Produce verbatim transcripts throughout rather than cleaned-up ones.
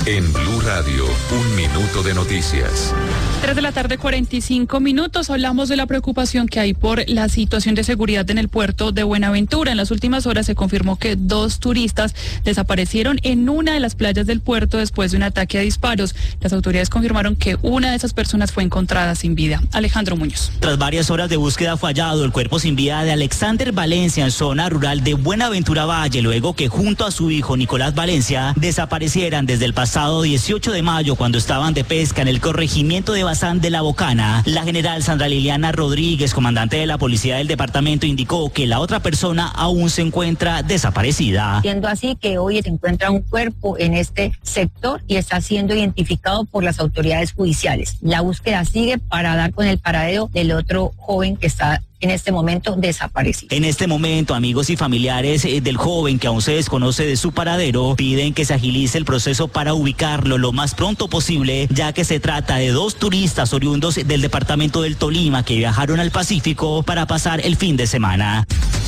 En Blue Radio, un minuto de noticias. tres de la tarde, cuarenta y cinco minutos. Hablamos de la preocupación que hay por la situación de seguridad en el puerto de Buenaventura. En las últimas horas se confirmó que dos turistas desaparecieron en una de las playas del puerto después de un ataque a disparos. Las autoridades confirmaron que una de esas personas fue encontrada sin vida. Alejandro Muñoz. Tras varias horas de búsqueda fue hallado el cuerpo sin vida de Alexander Valencia en zona rural de Buenaventura Valle, luego que junto a su hijo Nicolás Valencia desaparecieran desde el pasado dieciocho de mayo cuando estaban de pesca en el corregimiento de Bazán de la Bocana. La general Sandra Liliana Rodríguez, comandante de la policía del departamento, indicó que la otra persona aún se encuentra desaparecida. Siendo así que hoy se encuentra un cuerpo en este sector y está siendo identificado por las autoridades judiciales. La búsqueda sigue para dar con el paradero del otro joven que está en este momento desaparecido. En este momento, amigos y familiares eh, del joven que aún se desconoce de su paradero piden que se agilice el proceso para ubicarlo lo más pronto posible, ya que se trata de dos turistas oriundos del departamento del Tolima que viajaron al Pacífico para pasar el fin de semana.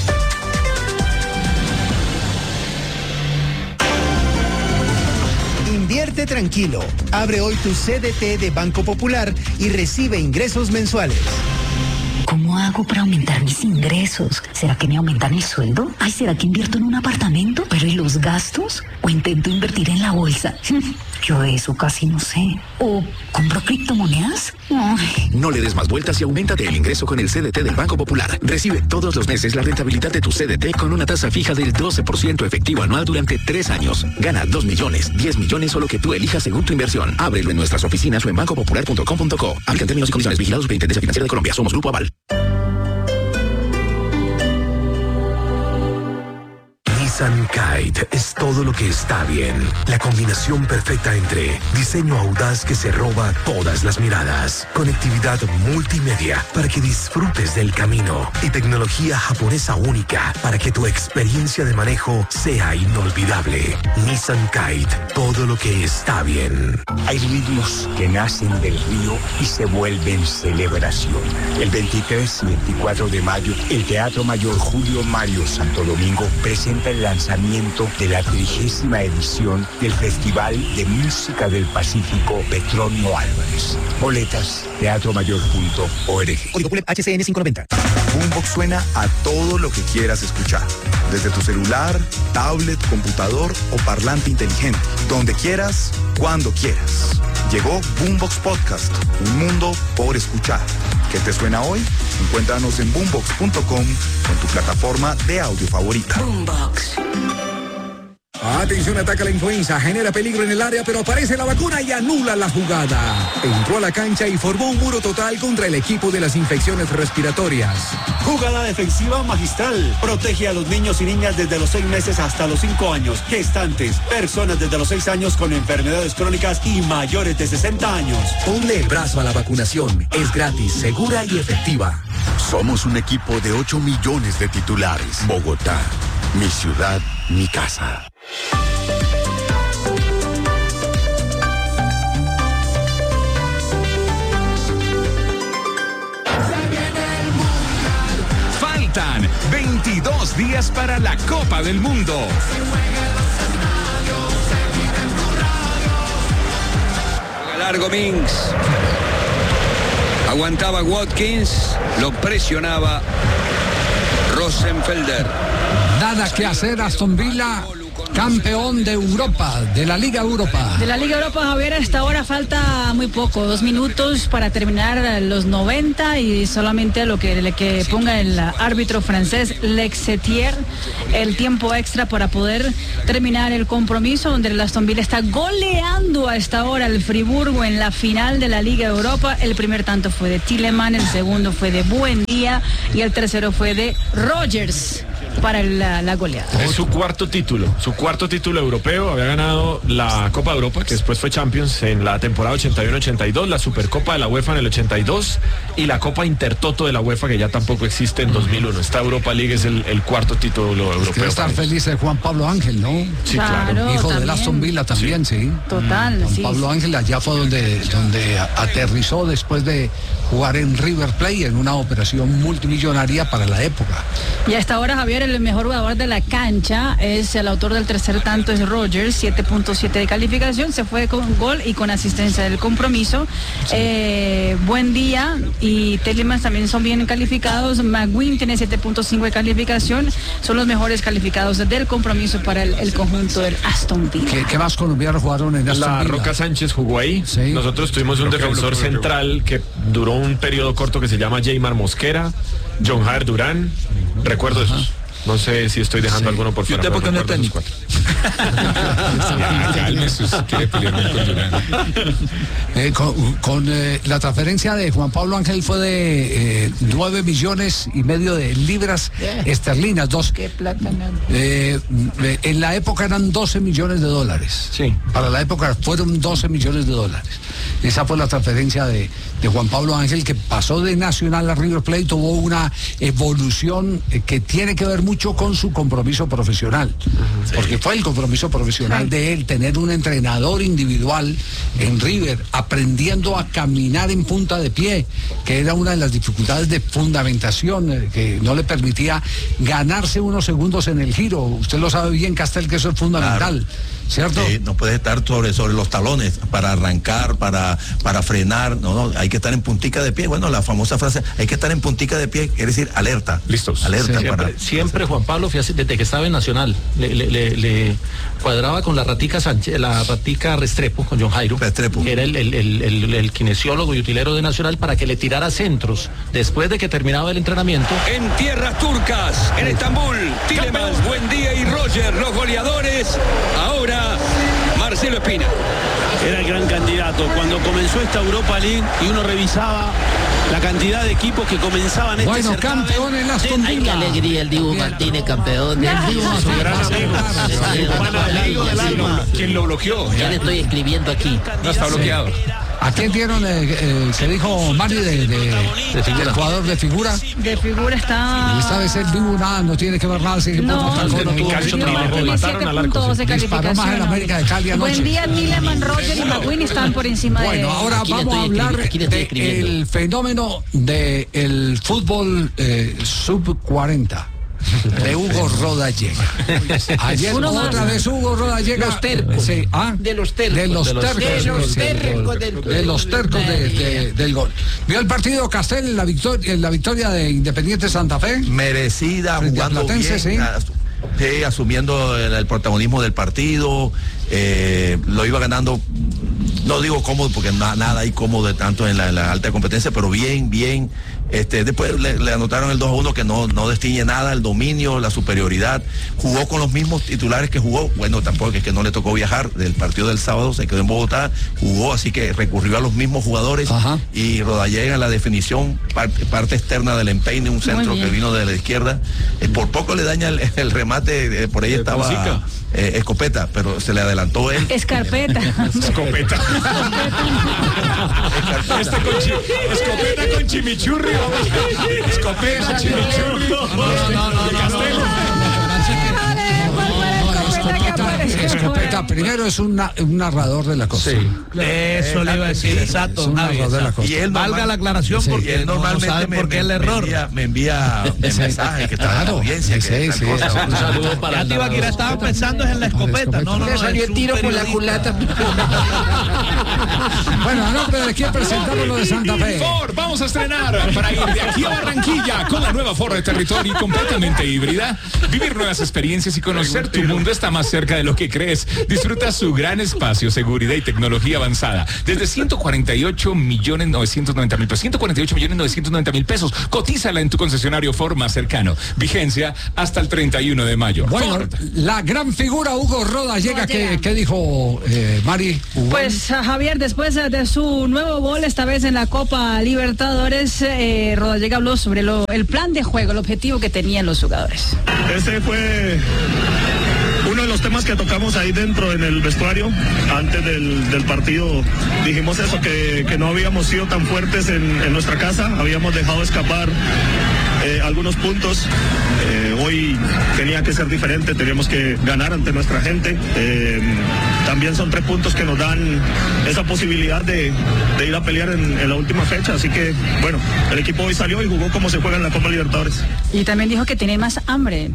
Invierte tranquilo. Abre hoy tu C D T de Banco Popular y recibe ingresos mensuales. ¿Cómo hago para aumentar mis ingresos? ¿Será que me aumentan el sueldo? Ay, ¿será que invierto en un apartamento? ¿Pero y los gastos? ¿O intento invertir en la bolsa? Yo de eso casi no sé. ¿O compro criptomonedas? Ay. No le des más vueltas y auméntate el ingreso con el C D T del Banco Popular. Recibe todos los meses la rentabilidad de tu C D T con una tasa fija del doce por ciento efectivo anual durante tres años. Gana dos millones, diez millones o lo que tú elijas según tu inversión. Ábrelo en nuestras oficinas o en banco popular punto com punto co. Aplican términos y condiciones. Vigilados por Superintendencia Financiera de Colombia. Somos Grupo Aval. Nissan Kite es todo lo que está bien. La combinación perfecta entre diseño audaz que se roba todas las miradas, conectividad multimedia para que disfrutes del camino y tecnología japonesa única para que tu experiencia de manejo sea inolvidable. Nissan Kite, todo lo que está bien. Hay ritmos que nacen del río y se vuelven celebración. El veintitrés y veinticuatro de mayo, el Teatro Mayor Julio Mario Santo Domingo presenta el lanzamiento de la trigésima edición del Festival de Música del Pacífico Petronio Álvarez. Boletas, teatro mayor punto org. Código P U L E P H C N quinientos noventa. Boombox suena a todo lo que quieras escuchar. Desde tu celular, tablet, computador o parlante inteligente. Donde quieras, cuando quieras. Llegó Boombox Podcast, un mundo por escuchar. ¿Qué te suena hoy? Encuéntranos en boombox punto com con tu plataforma de audio favorita. Boombox. Atención, ataca la influenza, genera peligro en el área, pero aparece la vacuna y anula la jugada. Entró a la cancha y formó un muro total contra el equipo de las infecciones respiratorias. Jugada defensiva magistral. Protege a los niños y niñas desde los seis meses hasta los cinco años. Gestantes, personas desde los seis años con enfermedades crónicas y mayores de sesenta años. Ponle el brazo a la vacunación. Es gratis, segura y efectiva. Somos un equipo de ocho millones de titulares. Bogotá, mi ciudad, mi casa. Faltan veintidós días para la Copa del Mundo. Largo Minks. Aguantaba Watkins, lo presionaba Rosenfelder. Nada que hacer, Aston Villa, campeón de Europa, de la Liga Europa. De la Liga Europa, Javier, a esta hora falta muy poco, dos minutos para terminar los noventa y solamente lo que le que ponga el árbitro francés Lexetier el tiempo extra para poder terminar el compromiso, donde el Aston Villa está goleando a esta hora al Friburgo en la final de la Liga Europa. El primer tanto fue de Tielemans, el segundo fue de Buendía y el tercero fue de Rogers para la, la goleada. Es su cuarto título, su cuarto título europeo. Había ganado la Copa de Europa, que después fue Champions en la temporada ochenta y uno ochenta y dos, la Supercopa de la UEFA en el ochenta y dos y la Copa Intertoto de la UEFA, que ya tampoco existe, en dos mil uno. Esta Europa League es el, el cuarto título europeo. Quiere estar feliz de Juan Pablo Ángel, ¿no? Sí, claro. Claro, Hijo también. de Aston Villa también, sí. sí. Total, Juan sí. Pablo Ángel allá fue donde, donde aterrizó después de jugar en River Plate en una operación multimillonaria para la época. Y a esta hora, Javier, el mejor jugador de la cancha es el autor del tercer tanto, es Rogers, siete punto siete de calificación, se fue con gol y con asistencia del compromiso. Eh, buen día y Telemans también son bien calificados. McGuinn tiene siete punto cinco de calificación, son los mejores calificados del compromiso para el, el conjunto del Aston Villa. ¿Qué, qué más colombianos jugaron en Aston La Villa? Roca Sánchez jugó ahí. Sí. Nosotros tuvimos un Bloqueo, defensor bloqueo, central que duró un periodo corto que se llama Jaymar Mosquera, John Jair Durán. Recuerdo esos. No sé si estoy dejando sí. alguno por fuera. ¿Y usted por qué no es técnico? eh, con con eh, la transferencia de Juan Pablo Ángel fue de eh, nueve millones y medio de libras yeah. esterlinas. Dos. ¿Qué plata? Eh, eh, en la época eran doce millones de dólares. Sí. Para la época fueron doce millones de dólares. Esa fue la transferencia de, de Juan Pablo Ángel, que pasó de Nacional a River Plate, tuvo una evolución eh, que tiene que ver mucho con su compromiso profesional, sí. porque fue el compromiso profesional sí. de él, tener un entrenador individual en River, aprendiendo a caminar en punta de pie, que era una de las dificultades de fundamentación, eh, que no le permitía ganarse unos segundos en el giro. Usted lo sabe bien, Castel, que eso es fundamental. Claro. ¿Cierto? Sí, no puedes estar sobre, sobre los talones para arrancar, para, para frenar, no, no, hay que estar en puntica de pie. Bueno, la famosa frase, hay que estar en puntica de pie, quiere decir alerta. Listos. Alerta. Sí, para, siempre, siempre Juan Pablo, fíjate, desde que estaba en Nacional, le, le, le, le cuadraba con la ratica Sánchez, la ratica Restrepo, con John Jairo, Restrepo. que era el, el, el, el, el kinesiólogo y utilero de Nacional, para que le tirara centros después de que terminaba el entrenamiento. En tierras turcas, en Estambul, Tilemans, Buendía y Roger, los goleadores. Ahora Marcelo Espina. Era el gran candidato. Cuando comenzó esta Europa League y uno revisaba la cantidad de equipos que comenzaban este bueno, certamen. Campeón en Aston Villa. Ay, qué alegría, el Dibu Martínez, campeón. El Dibu Martínez. ¿Quién lo bloqueó? Ya le estoy escribiendo aquí. No está bloqueado. ¿A quién dieron, eh, eh, se dijo Mari, de, de, de, de jugador de figura? De figura está... Esta vez el Dibu nada, no tiene que ver nada. Si no, disparó más en América de Cali anoche. Buen día, Tilemans, Roger y McGuinn están por encima de... Bueno, ahora vamos a hablar del fenómeno del fútbol eh, sub cuarenta. De Hugo Rodallega. Ayer Uno otra más. vez Hugo Rodallega. Los tercos. Sí, ¿ah? De los tercos. De los tercos. De los tercos del De los tercos de, de, del gol. ¿Vio el partido Castel en la victoria, en la victoria de Independiente Santa Fe? Merecida, jugando bien, ¿sí? Sí, asumiendo el, el protagonismo del partido, eh, lo iba ganando, no digo cómodo porque na, nada hay cómodo de tanto en la, en la alta competencia, pero bien, bien. Este, después le, le anotaron el dos a uno que no, no distingue nada, el dominio, la superioridad. Jugó con los mismos titulares que jugó, bueno, tampoco es que no le tocó viajar del partido del sábado, se quedó en Bogotá, jugó, así que recurrió a los mismos jugadores. Ajá. Y Rodallega en la definición, parte, parte externa del empeine, un centro que vino de la izquierda. Eh, por poco le daña el, el remate, eh, por ahí estaba eh, Escopeta, pero se le adelantó él. Escarpeta. Escopeta. Este con chi, escopeta con chimichurri. Escopeta, chimichurri. No, no, no, no, Escopeta, primero es un, un narrador de la cosa. Sí. Eso le iba a decir, exacto. Es un narrador de la cosa. Y él valga la aclaración sí, porque él normalmente no sabe me, por qué me, el error. Me envía, me envía mensajes que está en la audiencia. Sí, que sí, sí. Un saludo para el Tibaquira estaba pensando en la escopeta. No, no, no. Salió el tiro por la culata. Bueno, a nombre de quién presentamos lo de Santa Fe. Ford, vamos a estrenar para ir de aquí a Barranquilla con la nueva Ford de Territory completamente híbrida. Vivir nuevas experiencias y conocer tu mundo está más cerca de lo que crees. Disfruta su gran espacio, seguridad y tecnología avanzada. Desde ciento cuarenta y ocho millones novecientos noventa mil pesos. ciento cuarenta y ocho millones novecientos noventa mil pesos. Cotízala en tu concesionario Ford más cercano. Vigencia hasta el treinta y uno de mayo. Bueno, Ford. La gran figura Hugo Rodallega, ¿qué, ¿qué dijo eh, Mari? Hugo. Pues Javier, después de su nuevo gol, esta vez en la Copa Libertadores, eh, Rodallega habló sobre lo, el plan de juego, el objetivo que tenían los jugadores. Este fue uno de los temas que tocamos ahí dentro en el vestuario, antes del, del partido, dijimos eso, que, que no habíamos sido tan fuertes en, en nuestra casa, habíamos dejado escapar eh, algunos puntos. Eh, hoy tenía que ser diferente, teníamos que ganar ante nuestra gente. Eh, también son tres puntos que nos dan esa posibilidad de, de ir a pelear en, en la última fecha, así que bueno, el equipo hoy salió y jugó como se juega en la Copa Libertadores. Y también dijo que tiene más hambre.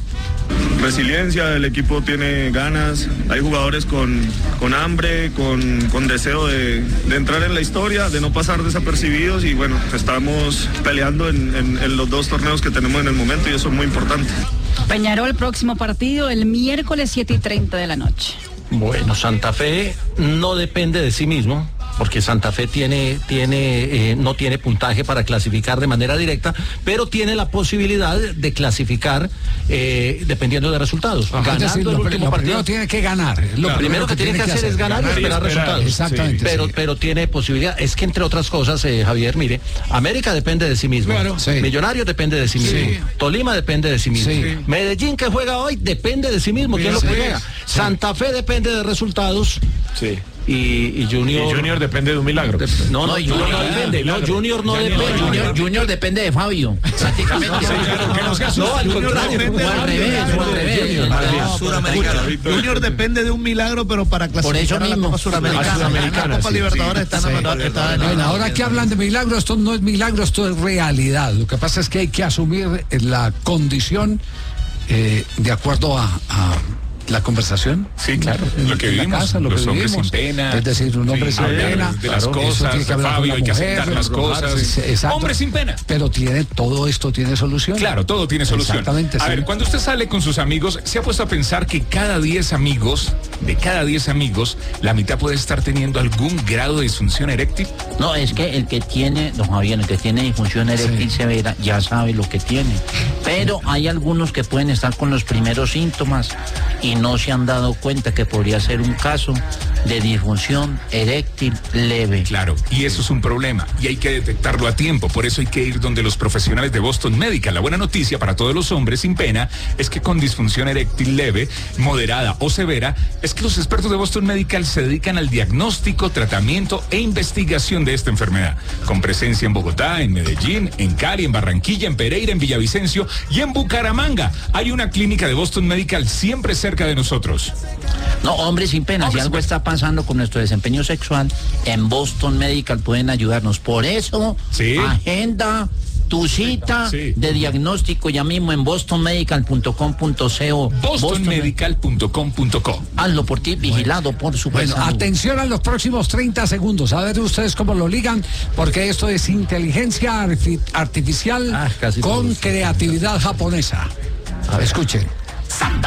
Resiliencia, el equipo tiene ganas, hay jugadores con, con hambre, con, con deseo de, de entrar en la historia, de no pasar desapercibidos y bueno, estamos peleando en, en, en los dos torneos que tenemos en el momento y eso es muy importante. Peñarol, próximo partido el miércoles siete y treinta de la noche. Bueno, Santa Fe no depende de sí mismo, porque Santa Fe tiene, tiene, eh, no tiene puntaje para clasificar de manera directa, pero tiene la posibilidad de clasificar eh, dependiendo de resultados. Ajá, Ganando decir, el lo, último lo partido. primero tiene que ganar. Lo Lo primero que, que tiene que hacer, hacer es ganar, ganar y esperar, esperar resultados. Exactamente. Pero, sí. pero tiene posibilidad. Es que entre otras cosas, eh, Javier, mire, América depende de sí mismo. Claro. Sí. Millonarios depende de sí mismo. Sí. Tolima depende de sí mismo. Sí. Medellín, que juega hoy, depende de sí mismo. ¿Quién sí. lo juega? Sí. Santa Fe depende de resultados. Sí. Y, y Junior... Y Junior depende de un milagro. De, no, no, no, Junior no depende. No, Junior no depende. Junior, Junior depende de Fabio. Prácticamente. No, sí, no, al contrario. O al revés, o al revés. Suramericana. Junior depende de un milagro, pero para clasificar a la Copa Suramericana. La Copa Libertadores está en... Bueno, ahora que hablan de milagro, esto no es milagro, esto es realidad. Lo que pasa es que hay que asumir la condición eh, de acuerdo a... a la conversación. Sí, claro. Lo que vivimos, casa, lo los que hombres vivimos, sin pena. Es decir, un hombre sí, sin pena. De las claro, cosas, tiene que hablar Fabio, con hay que mujer, aceptar las cosas. Exacto. Hombre sin pena. Pero tiene, todo esto tiene solución. Claro, todo tiene solución. Exactamente. A sí. ver, cuando usted sale con sus amigos, ¿se ha puesto a pensar que cada diez amigos, de cada diez amigos, la mitad puede estar teniendo algún grado de disfunción eréctil? No, es que el que tiene, don Javier, el que tiene disfunción eréctil sí. severa, ya sabe lo que tiene. Pero hay algunos que pueden estar con los primeros síntomas y no se han dado cuenta que podría ser un caso de disfunción eréctil leve. Claro, y eso es un problema y hay que detectarlo a tiempo, por eso hay que ir donde los profesionales de Boston Medical. La buena noticia para todos los hombres sin pena es que con disfunción eréctil leve, moderada o severa, es que los expertos de Boston Medical se dedican al diagnóstico, tratamiento e investigación de esta enfermedad, con presencia en Bogotá, en Medellín, en Cali, en Barranquilla, en Pereira, en Villavicencio y en Bucaramanga. Hay una clínica de Boston Medical siempre cerca de nosotros. No, hombres sin pena, si algo está pasando con nuestro desempeño sexual, en Boston Medical pueden ayudarnos. Por eso, ¿sí? Agenda tu cita sí. de diagnóstico ya mismo en boston medical punto com punto co. boston medical punto com punto co. Hazlo por ti, vigilado por su Bueno, salud. Atención a los próximos treinta segundos. A ver ustedes cómo lo ligan, porque esto es inteligencia artificial ah, con todos. creatividad japonesa. A ver, escuchen. Santa